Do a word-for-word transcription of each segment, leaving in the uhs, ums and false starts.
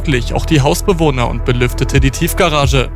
pünktlich auch die Hausbewohner und belüftete die Tiefgarage.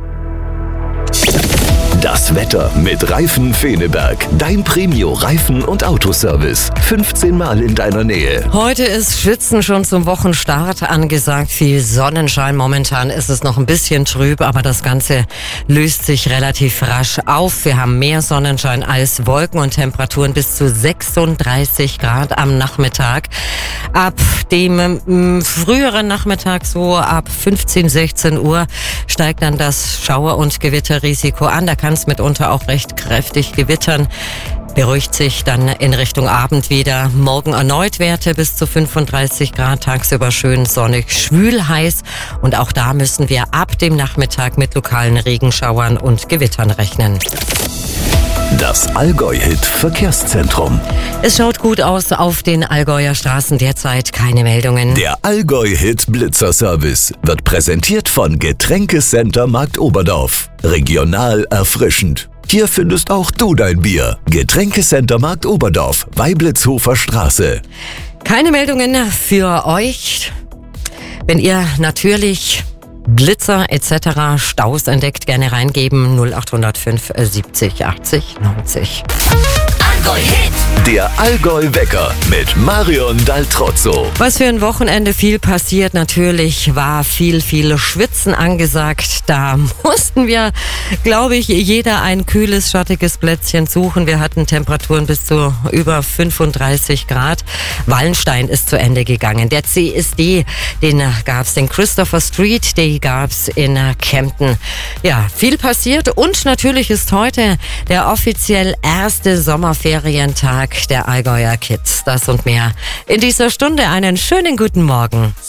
Das Wetter mit Reifen Feneberg. Dein Premio-Reifen- und Autoservice. fünfzehn Mal in deiner Nähe. Heute ist Schwitzen schon zum Wochenstart angesagt. Viel Sonnenschein. Momentan ist es noch ein bisschen trüb, aber das Ganze löst sich relativ rasch auf. Wir haben mehr Sonnenschein als Wolken und Temperaturen bis zu sechsunddreißig Grad am Nachmittag. Ab dem m, früheren Nachmittag, so ab fünfzehn, sechzehn Uhr, steigt dann das Schauer- und Gewitterrisiko an. Da kann es mitunter auch recht kräftig gewittern. Beruhigt sich dann in Richtung Abend wieder. Morgen erneut Werte bis zu fünfunddreißig Grad, tagsüber schön sonnig, schwül heiß. Und auch da müssen wir ab dem Nachmittag mit lokalen Regenschauern und Gewittern rechnen. Das Allgäu-Hit Verkehrszentrum. Es schaut gut aus auf den Allgäuer Straßen, derzeit keine Meldungen. Der Allgäu-Hit Blitzer-Service wird präsentiert von Getränkecenter Markt Oberdorf. Regional erfrischend. Hier findest auch du dein Bier. Getränkecenter Markt Oberdorf, Weiblitzhofer Straße. Keine Meldungen für euch. Wenn ihr natürlich Blitzer et cetera Staus entdeckt, gerne reingeben null acht null fünf siebzig achtzig neunzig. Allgäu-Hit. Der Allgäu-Wecker mit Marion Daltrozzo. Was für ein Wochenende, viel passiert. Natürlich war viel, viel Schwitzen angesagt. Da mussten wir, glaube ich, jeder ein kühles, schattiges Plätzchen suchen. Wir hatten Temperaturen bis zu über fünfunddreißig Grad. Wallenstein ist zu Ende gegangen. Der C S D, den gab's, den Christopher Street, den gab's in Kempten. Ja, viel passiert und natürlich ist heute der offiziell erste Sommerferientag der Allgäuer Kids. Das und mehr in dieser Stunde. Einen schönen guten Morgen.